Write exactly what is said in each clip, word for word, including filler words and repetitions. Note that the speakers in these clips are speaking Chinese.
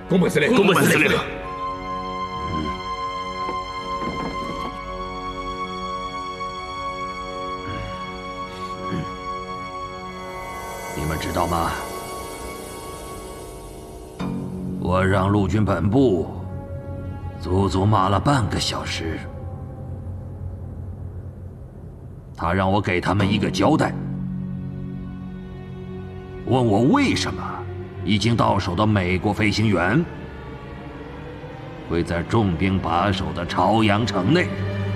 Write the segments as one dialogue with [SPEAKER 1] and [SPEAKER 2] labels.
[SPEAKER 1] 公本司令，
[SPEAKER 2] 公本司令。
[SPEAKER 3] 你们知道吗？我让陆军本部足足骂了半个小时，他让我给他们一个交代，问我为什么已经到手的美国飞行员会在重兵把守的朝阳城内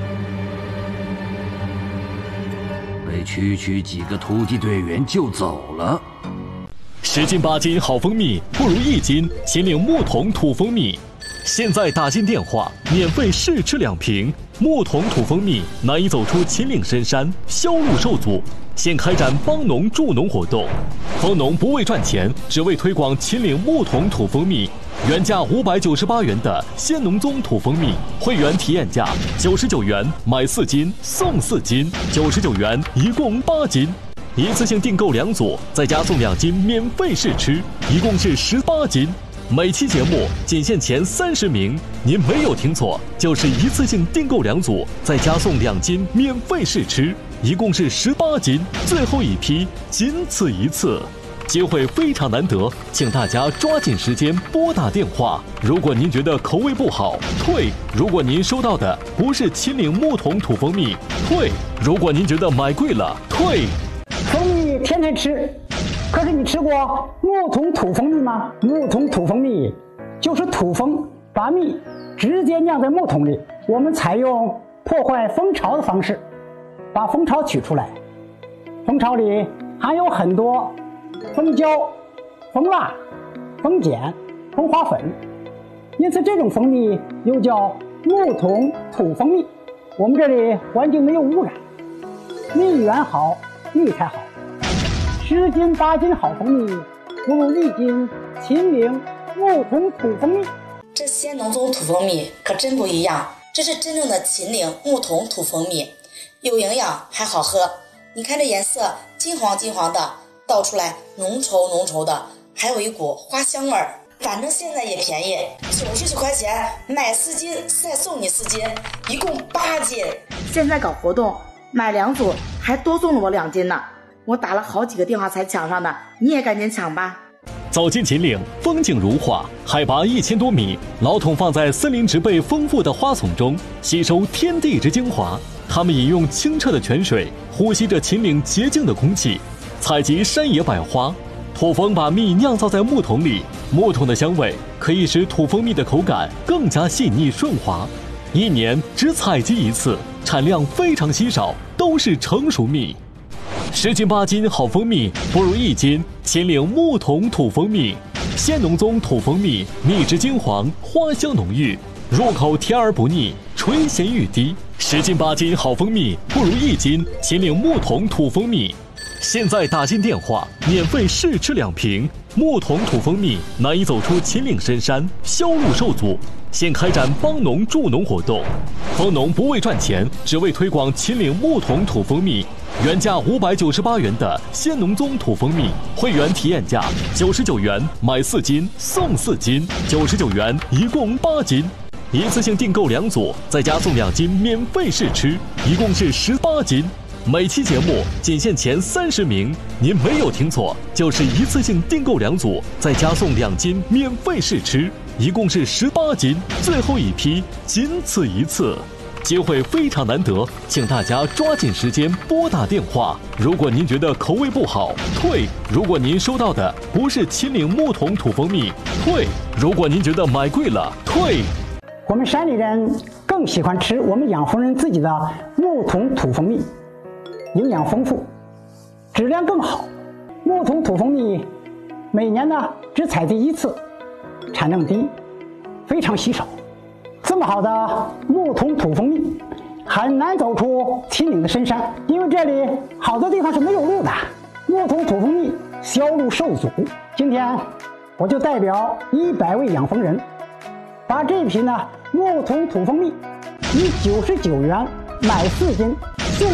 [SPEAKER 3] 被区区几个突击队员救走了。
[SPEAKER 4] 十斤八斤好蜂蜜，不如一斤秦岭木桶土蜂蜜。现在打进电话，免费试吃两瓶。木桶土蜂蜜难以走出秦岭深山，销路受阻。现开展帮农助农活动，蜂农不为赚钱，只为推广秦岭木桶土蜂蜜。原价五百九十八元的鲜农宗土蜂蜜，会员体验价九十九元，买四斤送四斤，九十九元一共八斤。一次性订购两组，再加送两斤免费试吃，一共是十八斤。每期节目仅限前三十名，您没有听错，就是一次性订购两组，再加送两斤免费试吃，一共是十八斤，最后一批，仅此一次。机会非常难得，请大家抓紧时间拨打电话。如果您觉得口味不好，退；如果您收到的不是秦岭木桶土蜂蜜，退；如果您觉得买贵了，退。
[SPEAKER 5] 蜂蜜天天吃，可是你吃过木桶土蜂蜜吗？木桶土蜂蜜就是土蜂把蜜直接酿在木桶里，我们采用破坏蜂巢的方式把蜂巢取出来，蜂巢里含有很多蜂胶、蜂蜡、蜂碱、蜂花粉，因此这种蜂蜜又叫木桶土蜂蜜。我们这里环境没有污染，蜜源好，蜜才好。十斤八斤好蜂蜜，不如一斤秦岭木桶土蜂蜜。
[SPEAKER 6] 这鲜农宗土蜂蜜可真不一样，这是真正的秦岭木桶土蜂蜜，有营养还好喝。你看这颜色金黄金黄的，倒出来浓稠浓稠的，还有一股花香味儿。反正现在也便宜，九十九块钱买四斤，再送你四斤，一共八斤。
[SPEAKER 7] 现在搞活动，买两组还多送了我两斤呢。我打了好几个电话才抢上的，你也赶紧抢吧。
[SPEAKER 4] 走进秦岭，风景如画，海拔一千多米，老桶放在森林植被丰富的花丛中，吸收天地之精华。它们饮用清澈的泉水，呼吸着秦岭洁净的空气，采集山野百花。土蜂把蜜酿造在木桶里，木桶的香味可以使土蜂蜜的口感更加细腻顺滑。一年只采集一次，产量非常稀少，都是成熟蜜。十斤八斤好蜂蜜，不如一斤秦岭木桶土蜂蜜。鲜农宗土蜂蜜，蜜质金黄，花香浓郁，入口甜而不腻，垂涎欲滴。十斤八斤好蜂蜜，不如一斤秦岭木桶土蜂蜜。现在打进电话，免费试吃两瓶。木桶土蜂蜜难以走出秦岭深山，销路受阻。现开展帮农助农活动，蜂农不为赚钱，只为推广秦岭木桶土蜂蜜。原价五百九十八元的鲜农宗土蜂蜜，会员体验价九十九元，买四斤送四斤，九十九元一共八斤。一次性订购两组，再加送两斤免费试吃，一共是十八斤。每期节目仅限前三十名，您没有听错，就是一次性订购两组，再加送两斤免费试吃，一共是十八斤，最后一批，仅此一次。机会非常难得，请大家抓紧时间拨打电话。如果您觉得口味不好，退；如果您收到的不是秦岭木桶土蜂蜜，退；如果您觉得买贵了，退。
[SPEAKER 5] 我们山里人更喜欢吃我们养蜂人自己的木桶土蜂蜜，营养丰富，质量更好。木桶土蜂蜜每年呢只采集一次，产量低，非常稀少。这么好的木桶土蜂蜜很难走出秦岭的深山，因为这里好多地方是没有路的，木桶土蜂蜜销路受阻。今天我就代表一百位养蜂人，把这批呢木桶土蜂蜜以九十九元买四斤